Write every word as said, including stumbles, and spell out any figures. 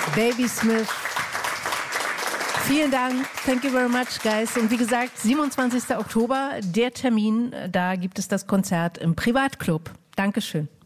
Babysmith. Vielen Dank. Thank you very much, guys. Und wie gesagt, siebenundzwanzigster Oktober, der Termin, da gibt es das Konzert im Privatclub. Dankeschön.